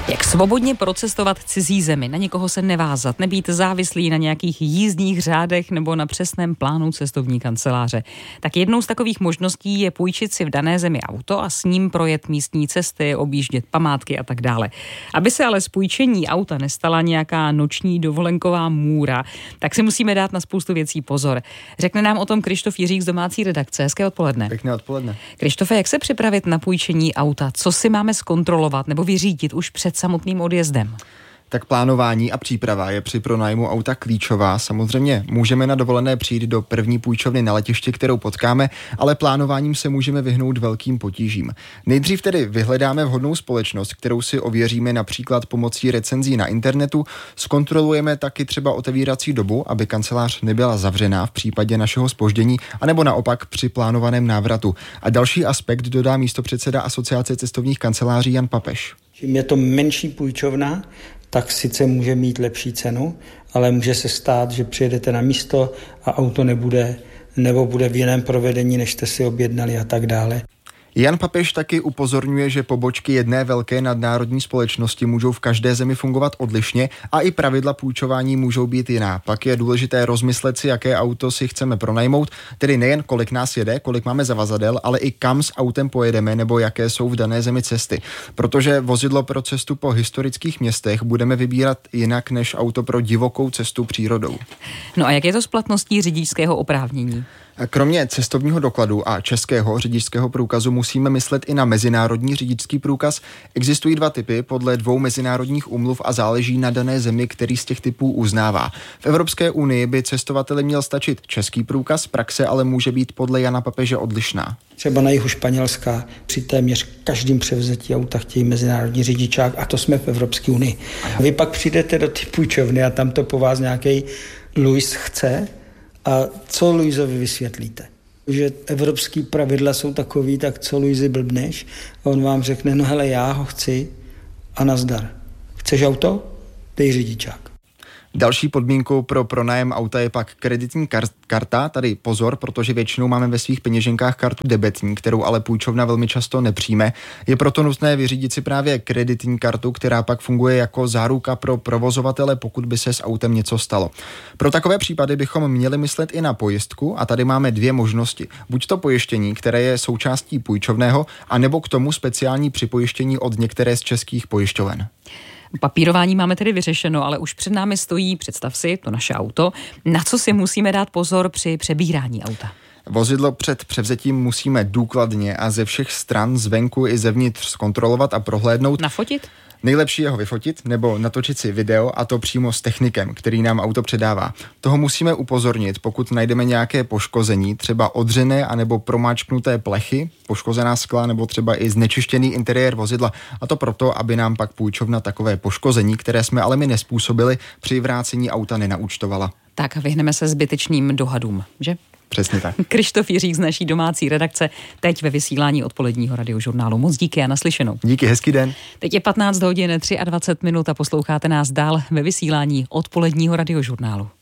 Jak svobodně procestovat cizí zemi, na někoho se nevázat, nebýt závislý na nějakých jízdních řádech nebo na přesném plánu cestovní kanceláře. Tak jednou z takových možností je půjčit si v dané zemi auto a s ním projet místní cesty, objíždět památky a tak dále. Aby se ale z půjčení auta nestala nějaká noční dovolenková můra, tak si musíme dát na spoustu věcí pozor. Řekne nám o tom Krištof Jiřík z domácí redakce. Hezké odpoledne. Pěkné odpoledne. Krištofe, jak se připravit na půjčení auta? Co si máme zkontrolovat nebo vyřídit už před samotným odjezdem? Tak plánování a příprava je při pronájmu auta klíčová. Samozřejmě můžeme na dovolené přijít do první půjčovny na letišti, kterou potkáme, ale plánováním se můžeme vyhnout velkým potížím. Nejdřív tedy vyhledáme vhodnou společnost, kterou si ověříme například pomocí recenzí na internetu. Zkontrolujeme taky třeba otevírací dobu, aby kancelář nebyla zavřená v případě našeho zpoždění, anebo naopak při plánovaném návratu. A další aspekt dodá místopředseda Asociace cestovních kanceláří Jan Papež. Čím je to menší půjčovna, tak sice může mít lepší cenu, ale může se stát, že přijedete na místo a auto nebude, nebo bude v jiném provedení, než jste si objednali a tak dále. Jan Papež taky upozorňuje, že pobočky jedné velké nadnárodní společnosti můžou v každé zemi fungovat odlišně a i pravidla půjčování můžou být jiná. Pak je důležité rozmyslet si, jaké auto si chceme pronajmout, tedy nejen kolik nás jede, kolik máme zavazadel, ale i kam s autem pojedeme nebo jaké jsou v dané zemi cesty. Protože vozidlo pro cestu po historických městech budeme vybírat jinak než auto pro divokou cestu přírodou. No a jak je to s platností řidičského oprávnění? Kromě cestovního dokladu a českého řidičského průkazu musíme myslet i na mezinárodní řidičský průkaz. Existují dva typy podle 2 mezinárodních úmluv a záleží na dané zemi, který z těch typů uznává. V Evropské unii by cestovateli měl stačit český průkaz, praxe ale může být podle Jana Papeže odlišná. Třeba na jihu Španělska při téměř každém převzetí auta chtějí mezinárodní řidičák a to jsme v Evropské unii. Vy pak přijdete do té půjčovny a tam to po vás nějaký Luis chce. A co Luisovi vysvětlíte? Že evropský pravidla jsou takový, tak co Luisi blbneš? A on vám řekne, no hele, já ho chci a nazdar. Chceš auto? Dej řidičák. Další podmínkou pro pronájem auta je pak kreditní karta. Tady pozor, protože většinou máme ve svých peněženkách kartu debetní, kterou ale půjčovna velmi často nepřijme. Je proto nutné vyřídit si právě kreditní kartu, která pak funguje jako záruka pro provozovatele, pokud by se s autem něco stalo. Pro takové případy bychom měli myslet i na pojistku a tady máme 2 možnosti. Buď to pojištění, které je součástí půjčovného, anebo k tomu speciální připojištění od některé z českých pojišťoven. Papírování máme tedy vyřešeno, ale už před námi stojí, představ si, to naše auto. Na co si musíme dát pozor při přebírání auta? Vozidlo před převzetím musíme důkladně a ze všech stran, zvenku i zevnitř zkontrolovat a prohlédnout. Nafotit? Nejlepší je ho vyfotit nebo natočit si video a to přímo s technikem, který nám auto předává. Toho musíme upozornit, pokud najdeme nějaké poškození, třeba odřené anebo promáčknuté plechy, poškozená skla nebo třeba i znečištěný interiér vozidla. A to proto, aby nám pak půjčovna takové poškození, které jsme ale my nezpůsobili, při vrácení auta nenaúčtovala. Tak vyhneme se zbytečným dohadům, že? Přesně tak. Krištof Jiřík z naší domácí redakce, teď ve vysílání odpoledního radiožurnálu. Moc díky a naslyšenou. Díky, hezký den. Teď je 15 hodin 23 a posloucháte nás dál ve vysílání odpoledního radiožurnálu.